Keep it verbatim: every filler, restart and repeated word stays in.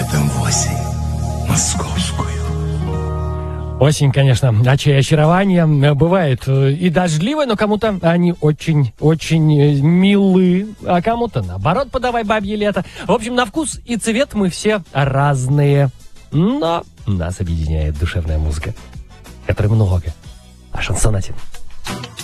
летом в осень московскую. Осень, конечно, а чье очарование бывает и дождливое, но кому-то они очень-очень милы, а кому-то, наоборот, подавай бабье лето. В общем, на вкус и цвет мы все разные, но нас объединяет душевная музыка, которой много, а шансон один.